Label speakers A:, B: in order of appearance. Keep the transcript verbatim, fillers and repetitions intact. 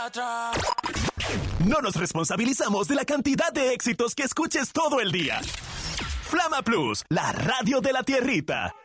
A: No nos responsabilizamos de la cantidad de éxitos que escuches todo el día. Flama Plus, la radio de la tierrita.